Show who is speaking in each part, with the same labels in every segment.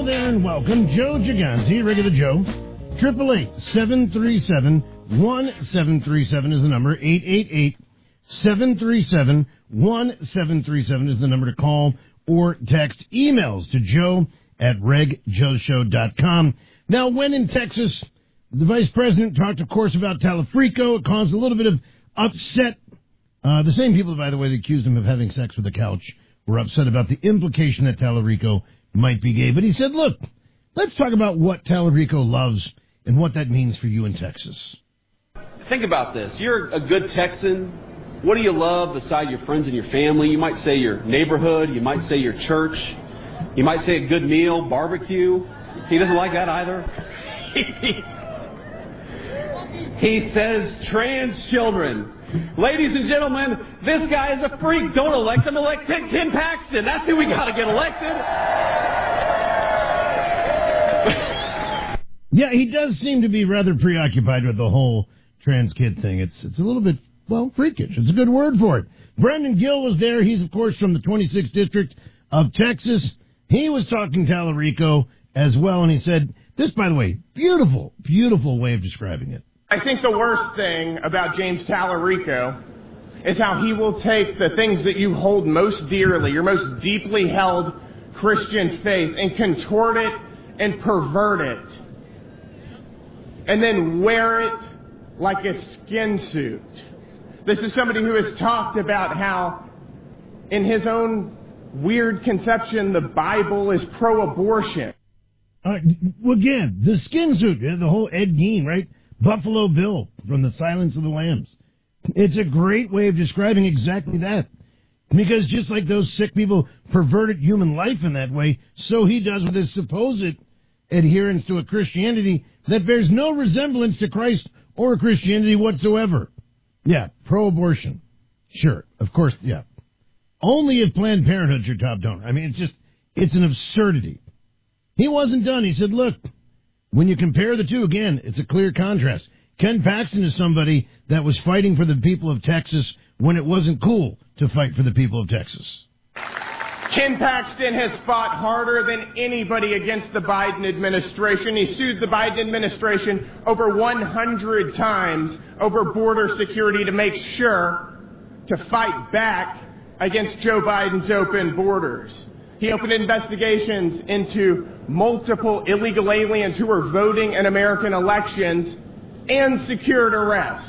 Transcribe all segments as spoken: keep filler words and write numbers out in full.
Speaker 1: Hello there and welcome. Joe Giganzi, regular Joe. triple eight, seven three seven, one seven three seven is the number. eight eight eight, seven three seven, one seven three seven is the number to call or text. Emails to joe at reg joe show dot com. Now, when in Texas, the vice president talked, of course, about Talafrico. It caused a little bit of upset. Uh, the same people, by the way, that accused him of having sex with a couch were upset about the implication that Talarico might be gay. But he said, look, let's talk about what Talarico loves and what that means for you in Texas.
Speaker 2: Think about this. You're a good Texan. What do you love beside your friends and your family? You might say your neighborhood. You might say your church. You might say a good meal, barbecue. He doesn't like that either. He says trans children. Ladies and gentlemen, this guy is a freak. Don't elect him. Elect Ken Paxton. That's who we got to get elected.
Speaker 1: Yeah, he does seem to be rather preoccupied with the whole trans kid thing. It's it's a little bit, well, freakish. It's a good word for it. Brendan Gill was there. He's, of course, from the twenty-sixth District of Texas. He was talking Talarico as well, and he said, this, by the way, beautiful, beautiful way of describing it.
Speaker 3: I think the worst thing about James Talarico is how he will take the things that you hold most dearly, your most deeply held Christian faith, and contort it and pervert it, and then wear it like a skin suit. This is somebody who has talked about how, in his own weird conception, the Bible is pro-abortion.
Speaker 1: Uh, again, the skin suit, the whole Ed Gein, right? Buffalo Bill from The Silence of the Lambs. It's a great way of describing exactly that. Because just like those sick people perverted human life in that way, so he does with his supposed adherence to a Christianity that bears no resemblance to Christ or Christianity whatsoever. Yeah, pro-abortion. Sure, of course, yeah. Only if Planned Parenthood's your top donor. I mean, it's just, it's an absurdity. He wasn't done. He said, look, when you compare the two, again, it's a clear contrast. Ken Paxton is somebody that was fighting for the people of Texas when it wasn't cool to fight for the people of Texas.
Speaker 3: Ken Paxton has fought harder than anybody against the Biden administration. He sued the Biden administration over one hundred times over border security to make sure to fight back against Joe Biden's open borders. He opened investigations into multiple illegal aliens who were voting in American elections and secured arrests.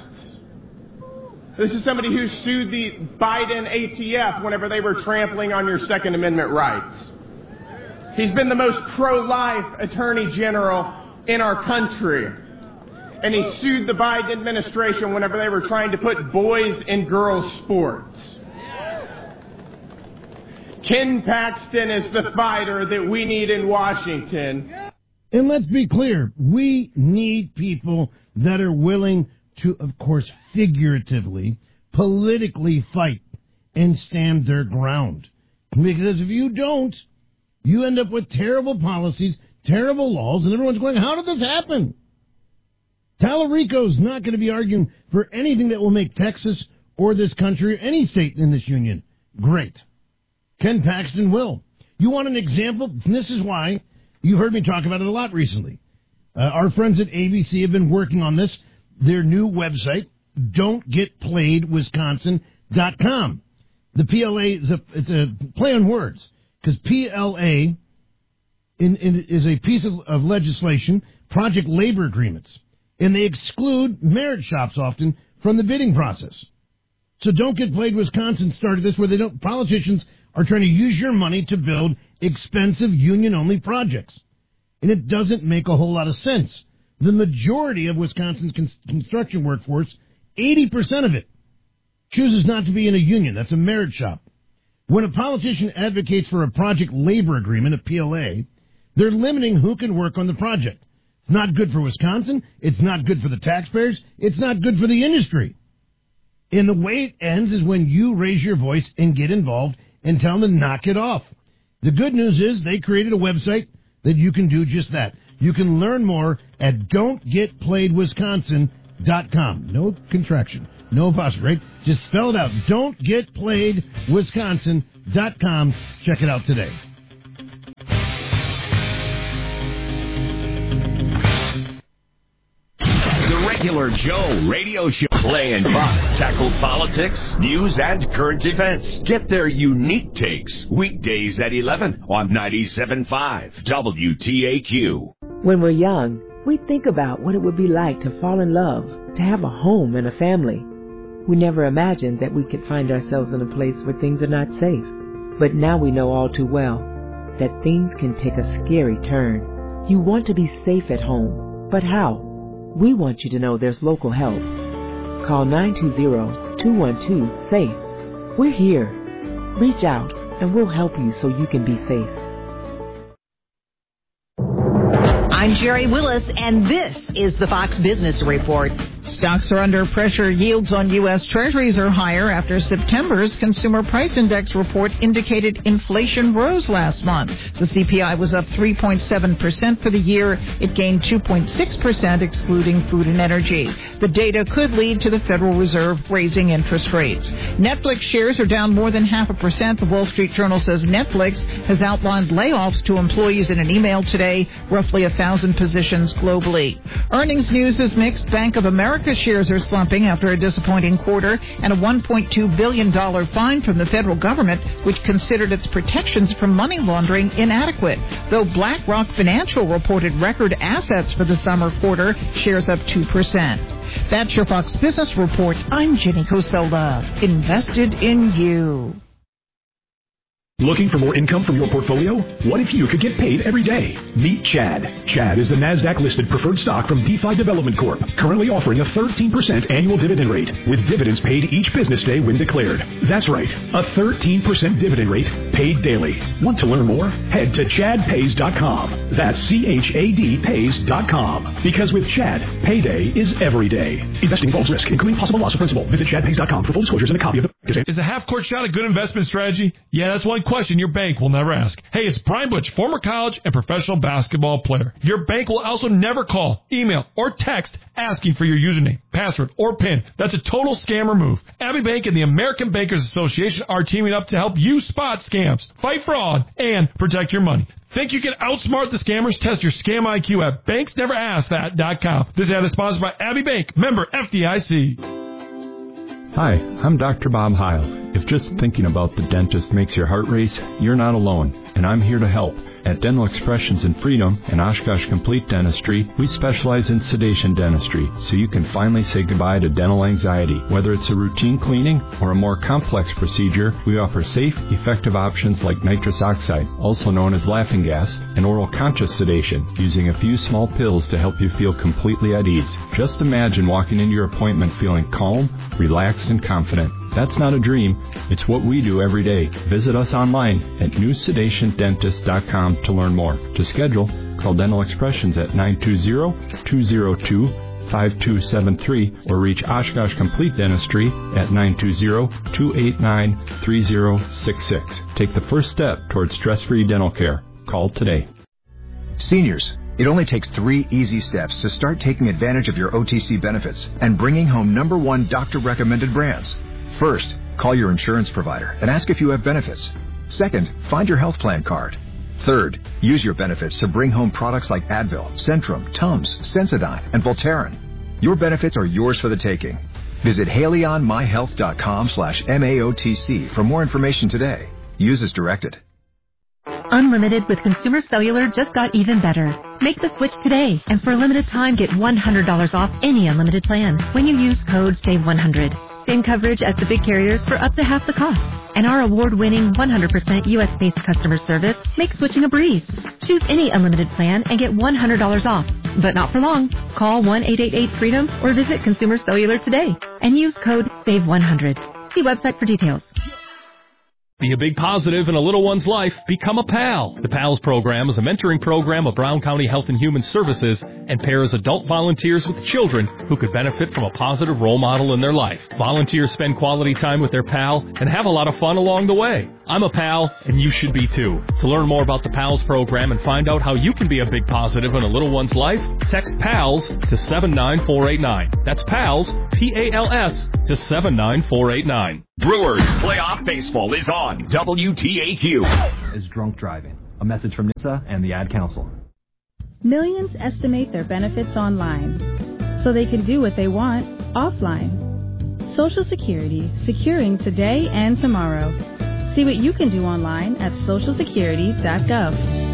Speaker 3: This is somebody who sued the Biden A T F whenever they were trampling on your Second Amendment rights. He's been the most pro-life attorney general in our country. And he sued the Biden administration whenever they were trying to put boys in girls' sports. Ken Paxton is the fighter that we need in Washington.
Speaker 1: And let's be clear, we need people that are willing to, of course, figuratively, politically fight and stand their ground. Because if you don't, you end up with terrible policies, terrible laws, and everyone's going, how did this happen? Talarico's not going to be arguing for anything that will make Texas or this country or any state in this union great. Ken Paxton will. You want an example? This is why you've heard me talk about it a lot recently. Uh, our friends at A B C have been working on this. Their new website, don't get played wisconsin dot com. The P L A is a, it's a play on words, because P L A in, in, is a piece of, of legislation, project labor agreements, and they exclude marriage shops often from the bidding process. So Don't Get Played Wisconsin started this, where they don't, politicians are trying to use your money to build expensive union-only projects. And it doesn't make a whole lot of sense. The majority of Wisconsin's con- construction workforce, eighty percent of it, chooses not to be in a union. That's a marriage shop. When a politician advocates for a project labor agreement, a P L A, they're limiting who can work on the project. It's not good for Wisconsin. It's not good for the taxpayers. It's not good for the industry. And the way it ends is when you raise your voice and get involved and tell them to knock it off. The good news is they created a website that you can do just that. You can learn more at don't get played wisconsin dot com. No contraction. No apostrophe, right? Just spell it out. don't get played wisconsin dot com. Check it out today.
Speaker 4: Regular Joe radio show. Clay and Buck tackle politics, news, and current events. Get their unique takes weekdays at eleven on ninety-seven point five W T A Q.
Speaker 5: When we're young, we think about what it would be like to fall in love, to have a home and a family. We never imagined that we could find ourselves in a place where things are not safe. But now we know all too well that things can take a scary turn. You want to be safe at home, but how? We want you to know there's local help. Call nine two zero, two one two, SAFE. We're here. Reach out and we'll help you so you can be safe.
Speaker 6: I'm Jerry Willis, and this is the Fox Business Report. Stocks are under pressure. Yields on U S. Treasuries are higher after September's Consumer Price Index report indicated inflation rose last month. The C P I was up three point seven percent for the year. It gained two point six percent excluding food and energy. The data could lead to the Federal Reserve raising interest rates. Netflix shares are down more than half a percent. The Wall Street Journal says Netflix has outlined layoffs to employees in an email today, roughly a thousand positions globally. Earnings news is mixed. Bank of America shares are slumping after a disappointing quarter and a one point two billion dollars fine from the federal government, which considered its protections from money laundering inadequate. Though BlackRock Financial reported record assets for the summer quarter, shares up two percent. That's your Fox Business Report. I'm Jenny Coselda. Invested in you.
Speaker 7: Looking for more income from your portfolio? What if you could get paid every day? Meet Chad. Chad is the NASDAQ-listed preferred stock from DeFi Development Corp, currently offering a thirteen percent annual dividend rate, with dividends paid each business day when declared. That's right, a thirteen percent dividend rate paid daily. Want to learn more? Head to chad pays dot com. That's C H A D pays dot com. Because with Chad, payday is every day. Investing involves risk, including possible loss of principal. Visit chad pays dot com for full disclosures and a copy of the...
Speaker 8: Is a half-court shot a good investment strategy? Yeah, that's one question your bank will never ask. Hey, it's Brian Butch, former college and professional basketball player. Your bank will also never call, email, or text asking for your username, password, or PIN. That's a total scammer move. Abbey Bank and the American Bankers Association are teaming up to help you spot scams, fight fraud, and protect your money. Think you can outsmart the scammers? Test your scam I Q at banks never ask that dot com. This ad is sponsored by Abbey Bank, member F D I C.
Speaker 9: Hi, I'm Doctor Bob Heil. If just thinking about the dentist makes your heart race, you're not alone, and I'm here to help. At Dental Expressions in Freedom and Oshkosh Complete Dentistry, we specialize in sedation dentistry, so you can finally say goodbye to dental anxiety. Whether it's a routine cleaning or a more complex procedure, we offer safe, effective options like nitrous oxide, also known as laughing gas, and oral conscious sedation, using a few small pills to help you feel completely at ease. Just imagine walking into your appointment feeling calm, relaxed, and confident. That's not a dream. It's what we do every day. Visit us online at new sedation dentist dot com to learn more. To schedule, call Dental Expressions at nine two zero, two zero two, five two seven three or reach Oshkosh Complete Dentistry at nine two zero, two eight nine, three zero six six. Take the first step towards stress-free dental care. Call today.
Speaker 10: Seniors, it only takes three easy steps to start taking advantage of your O T C benefits and bringing home number one doctor-recommended brands. First, call your insurance provider and ask if you have benefits. Second, find your health plan card. Third, use your benefits to bring home products like Advil, Centrum, Tums, Sensodyne, and Voltaren. Your benefits are yours for the taking. Visit Haleon My Health dot com slash M A O T C for more information today. Use as directed.
Speaker 11: Unlimited with Consumer Cellular just got even better. Make the switch today, and for a limited time, get one hundred dollars off any unlimited plan when you use code save one hundred. Same coverage as the big carriers for up to half the cost. And our award-winning one hundred percent U S-based customer service makes switching a breeze. Choose any unlimited plan and get one hundred dollars off. But not for long. Call one eight eight eight freedom or visit Consumer Cellular today and use code save one hundred. See website for details.
Speaker 12: Be a big positive in a little one's life. Become a PAL. The PALS program is a mentoring program of Brown County Health and Human Services and pairs adult volunteers with children who could benefit from a positive role model in their life. Volunteers spend quality time with their PAL and have a lot of fun along the way. I'm a PAL, and you should be too. To learn more about the PALS program and find out how you can be a big positive in a little one's life, text PALS to seven nine four eight nine. That's PALS, P A L S, to seven nine four eight nine.
Speaker 4: Brewers playoff baseball is on W T A Q.
Speaker 13: Is drunk driving. A message from NHTSA and the Ad Council.
Speaker 14: Millions estimate their benefits online. so they can do what they want offline. Social Security, securing today and tomorrow. See what you can do online at social security dot gov.